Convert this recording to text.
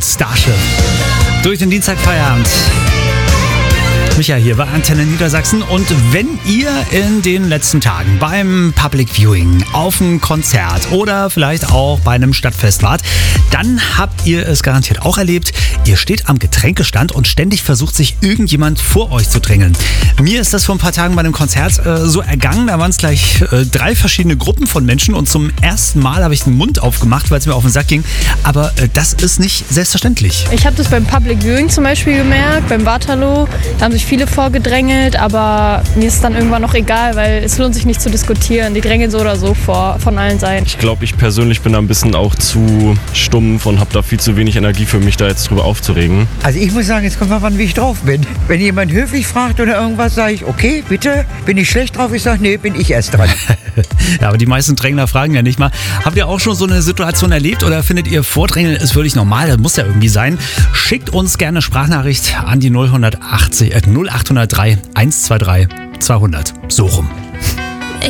mit Starship. Durch den Dienstagfeierabend. Micha hier bei Antenne Niedersachsen, und wenn ihr in den letzten Tagen beim Public Viewing, auf einem Konzert oder vielleicht auch bei einem Stadtfest wart, dann habt ihr es garantiert auch erlebt. Ihr steht am Getränkestand und ständig versucht sich irgendjemand vor euch zu drängeln. Mir ist das vor ein paar Tagen bei einem Konzert so ergangen. Da waren es gleich 3 verschiedene Gruppen von Menschen und zum ersten Mal habe ich den Mund aufgemacht, weil es mir auf den Sack ging. Aber das ist nicht selbstverständlich. Ich habe das beim Public Viewing zum Beispiel gemerkt, beim Waterloo. Da haben sich viele vorgedrängelt, aber mir ist es dann irgendwann noch egal, weil es lohnt sich nicht zu diskutieren. Die drängeln so oder so vor, von allen Seiten. Ich glaube, ich persönlich bin da ein bisschen auch zu stumpf und habe da viel zu wenig Energie für mich, da jetzt drüber aufzuregen. Also ich muss sagen, jetzt kommt mal an, wie ich drauf bin. Wenn jemand höflich fragt oder irgendwas, sage ich, okay, bitte. Bin ich schlecht drauf? Ich sage, nee, bin ich erst dran. Ja, aber die meisten Drängler fragen ja nicht mal. Habt ihr auch schon so eine Situation erlebt oder findet ihr, Vordrängeln ist völlig normal? Das muss ja irgendwie sein. Schickt uns gerne eine Sprachnachricht an die 0803 123 200. So rum.